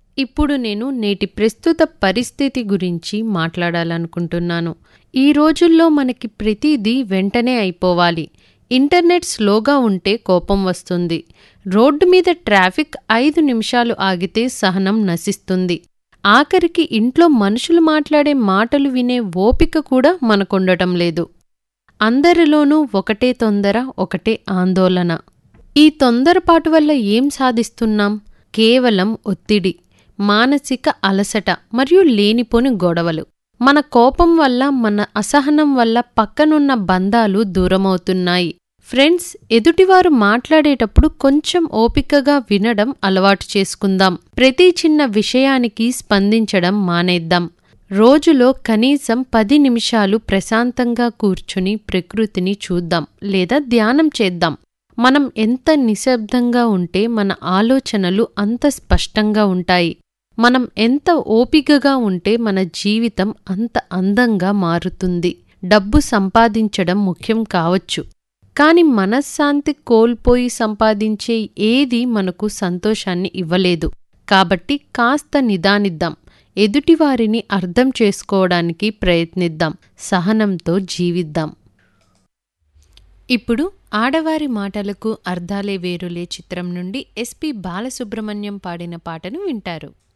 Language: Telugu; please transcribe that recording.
ఇప్పుడు నేను నేటి ప్రస్తుత పరిస్థితి గురించి మాట్లాడాలనుకుంటున్నాను. ఈ రోజుల్లో మనకి ప్రతిదీ వెంటనే అయిపోవాలి. ఇంటర్నెట్ స్లోగా ఉంటే కోపం వస్తుంది. రోడ్డు మీద ట్రాఫిక్ 5 నిమిషాలు ఆగితే సహనం నశిస్తుంది. ఆఖరికి ఇంట్లో మనుషులు మాట్లాడే మాటలు వినే ఓపిక కూడా మనకుండటం లేదు. అందరిలోనూ ఒకటే తొందర, ఒకటే ఆందోళన. ఈ తొందరపాటు వల్ల ఏం సాధిస్తున్నాం? కేవలం ఒత్తిడి, మానసిక అలసట మరియు లేనిపోని గొడవలు. మన కోపం వల్ల, మన అసహనం వల్ల పక్కనున్న బంధాలు దూరమవుతున్నాయి. ఫ్రెండ్స్, ఎదుటివారు మాట్లాడేటప్పుడు కొంచెం ఓపికగా వినడం అలవాటు చేసుకుందాం. ప్రతి చిన్న విషయానికి స్పందించడం మానేద్దాం. రోజులో కనీసం 10 నిమిషాలు ప్రశాంతంగా కూర్చుని ప్రకృతిని చూద్దాం లేదా ధ్యానం చేద్దాం. మనం ఎంత నిశ్శబ్దంగా ఉంటే మన ఆలోచనలు అంత స్పష్టంగా ఉంటాయి. మనం ఎంత ఓపికగా ఉంటే మన జీవితం అంత అందంగా మారుతుంది. డబ్బు సంపాదించడం ముఖ్యం కావచ్చు, కాని మనశ్శాంతి కోల్పోయి సంపాదించే ఏదీ మనకు సంతోషాన్ని ఇవ్వలేదు. కాబట్టి కాస్త నిదానిద్దాం. ఎదుటివారిని అర్థం చేసుకోవడానికి ప్రయత్నిద్దాం. సహనంతో జీవిద్దాం. ఇప్పుడు ఆడవారి మాటలకు అర్థాలే వేరులే చిత్రం నుండి ఎస్పి బాలసుబ్రహ్మణ్యం పాడిన పాటను వింటారు.